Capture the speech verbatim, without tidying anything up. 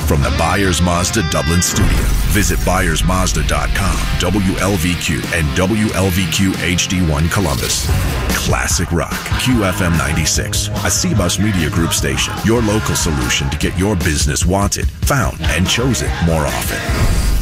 From the Byers Mazda Dublin studio, visit byers mazda dot com, W L V Q, and W L V Q H D one Columbus. Classic rock, Q F M ninety-six, a C-Bus Media Group station. Your local solution to get your business wanted, found, and chosen more often.